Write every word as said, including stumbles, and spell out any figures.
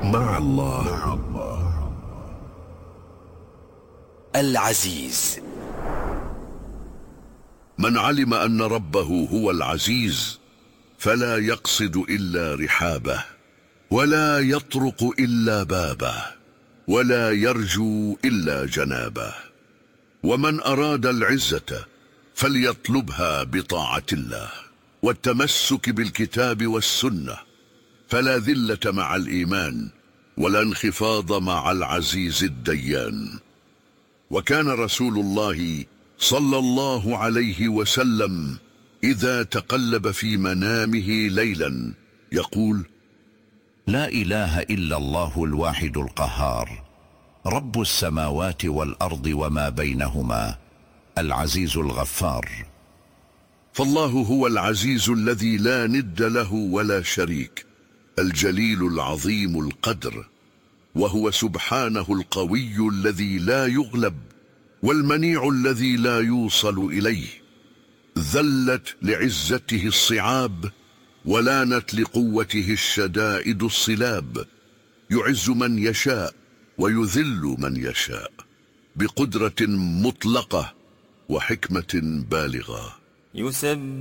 مع الله. العزيز. من علم أن ربه هو العزيز فلا يقصد إلا رحابه، ولا يطرق إلا بابه، ولا يرجو إلا جنابه. ومن أراد العزة فليطلبها بطاعة الله والتمسك بالكتاب والسنة، فلا ذلة مع الإيمان ولا انخفاض مع العزيز الديان. وكان رسول الله صلى الله عليه وسلم إذا تقلب في منامه ليلا يقول: لا إله إلا الله الواحد القهار، رب السماوات والأرض وما بينهما، العزيز الغفار. فالله هو العزيز الذي لا ند له ولا شريك، الجليل العظيم القدر، وهو سبحانه القوي الذي لا يغلب، والمنيع الذي لا يوصل إليه. ذلت لعزته الصعاب، ولانت لقوته الشدائد الصلاب. يعز من يشاء ويذل من يشاء، بقدرة مطلقة وحكمة بالغة. يسبح